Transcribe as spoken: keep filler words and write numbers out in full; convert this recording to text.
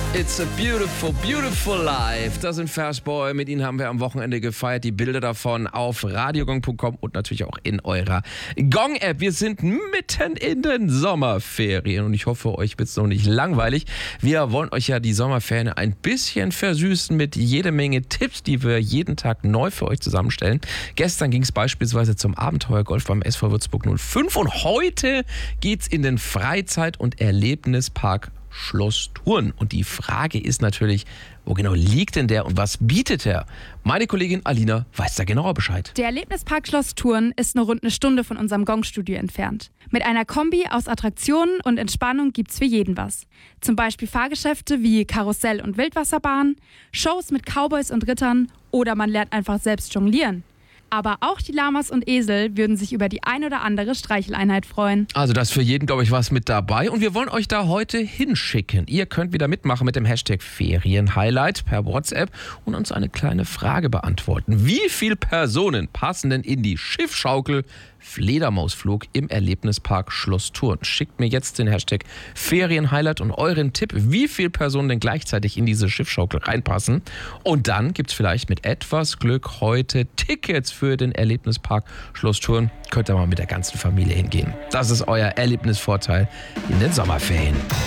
It's a beautiful, beautiful life. Das sind Versboy. Mit ihnen haben wir am Wochenende gefeiert. Die Bilder davon auf radiogong punkt com und natürlich auch in eurer Gong-App. Wir sind mitten in den Sommerferien und ich hoffe, euch wird es noch nicht langweilig. Wir wollen euch ja die Sommerferien ein bisschen versüßen mit jede Menge Tipps, die wir jeden Tag neu für euch zusammenstellen. Gestern ging es beispielsweise zum Abenteuergolf beim S V Würzburg null fünf und heute geht's in den Freizeit- und Erlebnispark Schloss Thurn. Und die Frage ist natürlich, wo genau liegt denn der und was bietet er? Meine Kollegin Alina weiß da genauer Bescheid. Der Erlebnispark Schloss Thurn ist nur rund eine Stunde von unserem Gong-Studio entfernt. Mit einer Kombi aus Attraktionen und Entspannung gibt's für jeden was. Zum Beispiel Fahrgeschäfte wie Karussell und Wildwasserbahn, Shows mit Cowboys und Rittern oder man lernt einfach selbst jonglieren. Aber auch die Lamas und Esel würden sich über die ein oder andere Streicheleinheit freuen. Also da ist für jeden, glaube ich, was mit dabei. Und wir wollen euch da heute hinschicken. Ihr könnt wieder mitmachen mit dem Hashtag Ferienhighlight per WhatsApp und uns eine kleine Frage beantworten. Wie viele Personen passen denn in die Schiffschaukel Fledermausflug im Erlebnispark Schloss Thurn? Schickt mir jetzt den Hashtag Ferienhighlight und euren Tipp, wie viele Personen denn gleichzeitig in diese Schiffschaukel reinpassen. Und dann gibt es vielleicht mit etwas Glück heute Tickets für den Erlebnispark Schloss Thurn. Könnt ihr mal mit der ganzen Familie hingehen. Das ist euer Erlebnisvorteil in den Sommerferien.